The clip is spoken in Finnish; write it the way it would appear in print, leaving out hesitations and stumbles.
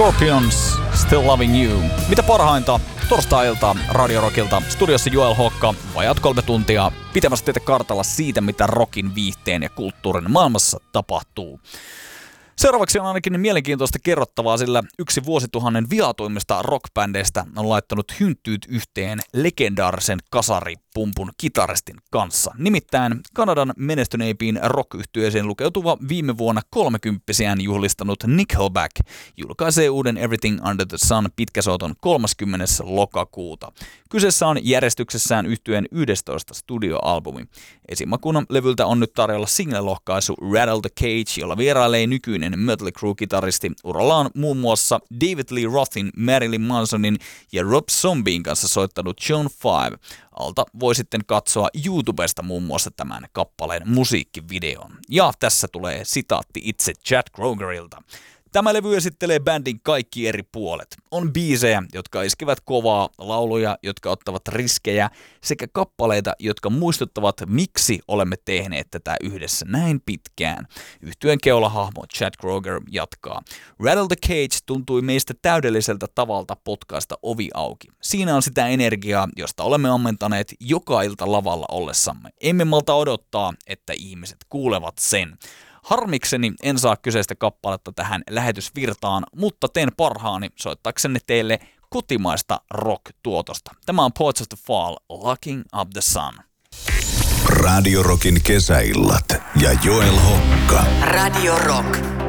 Scorpions, Still Loving You. Mitä parhainta torstai-ilta Radio Rockilta. Studiossa Joel Hokka, vajaat 3 tuntia pitämässä teitä kartalla siitä, mitä rockin, viihteen ja kulttuurin maailmassa tapahtuu. Seuraavaksi on ainakin mielenkiintoista kerrottavaa, sillä yksi vuosituhannen viatuimmista rockbändeistä on laittanut hynttyyt yhteen legendaarisen kasaripumpun kitaristin kanssa. Nimittäin Kanadan menestyneimpiin rock-yhtyeeseen lukeutuva viime vuonna 30-vuotiaan juhlistanut Nickelback julkaisee uuden Everything Under the Sun pitkäsoiton 30. lokakuuta. Kyseessä on järjestyksessään yhtyeen 11. studioalbumi. Esimakuna levyltä on nyt tarjolla single-lohkaisu Rattle the Cage, jolla vierailee nykyinen Mötley Crüe-kitaristi. Urallaan muun muassa David Lee Rothin, Marilyn Mansonin ja Rob Zombien kanssa soittanut John 5. Alta voi sitten katsoa YouTubesta muun muassa tämän kappaleen musiikkivideon. Ja tässä tulee sitaatti itse Chad Kroegerilta. Tämä levy esittelee bändin kaikki eri puolet. On biisejä, jotka iskevät kovaa, lauluja, jotka ottavat riskejä, sekä kappaleita, jotka muistuttavat, miksi olemme tehneet tätä yhdessä näin pitkään. Yhtyeen keulahahmo Chad Kroeger jatkaa. Rattle the Cage tuntui meistä täydelliseltä tavalta potkaista ovi auki. Siinä on sitä energiaa, josta olemme ammentaneet joka ilta lavalla ollessamme. Emme malta odottaa, että ihmiset kuulevat sen. Harmikseni en saa kyseistä kappaletta tähän lähetysvirtaan, mutta teen parhaani soittaakseni teille kotimaista rock-tuotosta. Tämä on Poets of the Fall, Locking Up the Sun. Radio Rockin kesäillat ja Joel Hokka. Radio Rock.